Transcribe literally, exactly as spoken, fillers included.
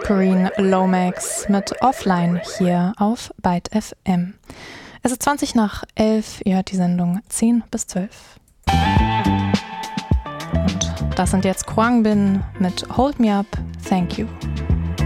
Corinne Lomax mit Offline hier auf Byte F M. Es ist zwanzig nach elf, ihr hört die Sendung zehn bis zwölf. Und das sind jetzt Khruangbin mit Hold Me Up, Thank You.